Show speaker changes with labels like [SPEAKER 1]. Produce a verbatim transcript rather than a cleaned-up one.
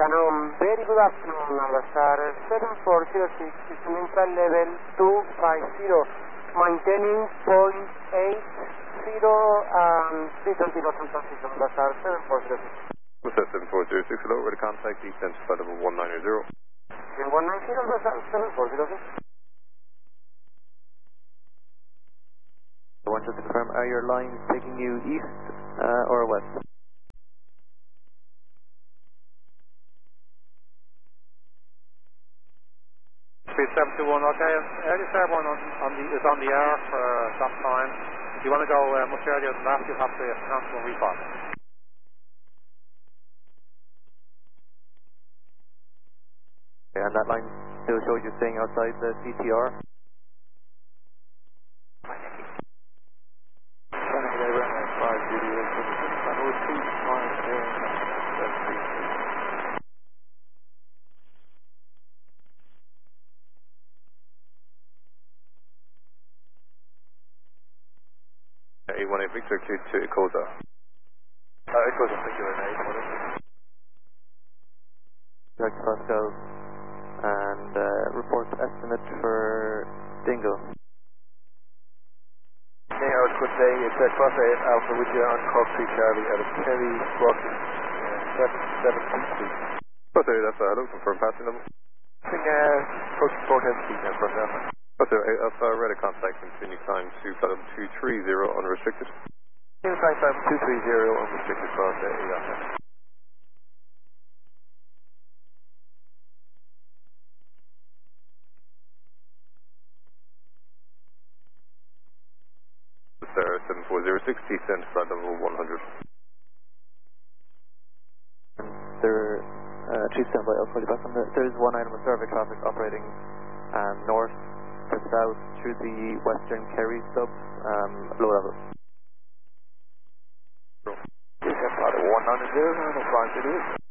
[SPEAKER 1] Canon, very good afternoon, Nagastar seven four zero six, instrumental level two five zero, maintaining point eight zero and three twenty knots in transition, Nagastar seven four zero six.
[SPEAKER 2] Nagastar seven four zero six, hello, ready to contact descent flight level one nine zero.
[SPEAKER 1] In one nine zero, Nagastar seven four zero six.
[SPEAKER 3] I want to confirm, are your lines taking you east uh, or west?
[SPEAKER 4] Speed seven two one, okay. Early Fairborn on, on the, is on the air for uh, that time. If you want to go uh, much earlier than that, you'll have to cancel and refund.
[SPEAKER 3] Okay, and that line still shows you staying outside the C T R?
[SPEAKER 2] eight one eight Victor Q to Ecosa.
[SPEAKER 5] Uh, Ecosa, thank you, eight one eight.
[SPEAKER 3] Direct Pascal, and uh, report estimate for Dingle.
[SPEAKER 5] Okay, I was good day, it's uh, Cross eight Alpha with you on Cork three Charlie out of Kerry Crossing, uh, seven seven two three.
[SPEAKER 2] Cross eight Alpha, hello, confirm passing level.
[SPEAKER 5] I think, uh, approaching four ten feet now, Cross Alpha.
[SPEAKER 2] Cross eight Alpha, ready to contact, continue climb to flight level two three zero, unrestricted.
[SPEAKER 5] Continue climb time two three zero, unrestricted, Cross eight Alpha.
[SPEAKER 2] Sarah seven four zero six, descent flight level one hundred.
[SPEAKER 3] There, uh, chief standby, I'll call you back on the, there is one item of survey traffic operating um, north to south through the western Kerry sub, um, low level.
[SPEAKER 5] Descent flight level one nine zero, no flying to do.